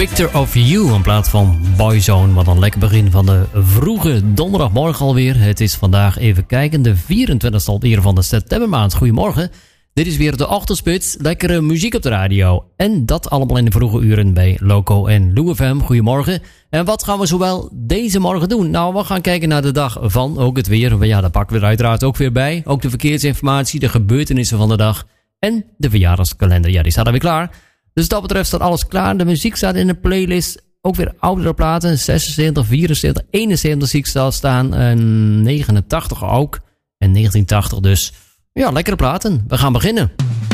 Picture of You in plaats van Boyzone. Wat een lekker begin van de vroege donderdagmorgen alweer. Het is vandaag, even kijken, de 24e alweer van de septembermaand. Goedemorgen. Dit is weer de ochtendspits. Lekkere muziek op de radio. En dat allemaal in de vroege uren bij Loco en Lou FM. Goedemorgen. En wat gaan we zowel deze morgen doen? Nou, we gaan kijken naar de dag van ook het weer. Ja, daar pakken we er uiteraard ook weer bij. Ook de verkeersinformatie, de gebeurtenissen van de dag. En de verjaardagskalender. Ja, die staat er weer klaar. Dus dat betreft staat alles klaar. De muziek staat in de playlist. Ook weer oudere platen. 76, 74, 71 zie ik zelfs staan. 89 ook. En 1980 dus. Ja, lekkere platen. We gaan beginnen.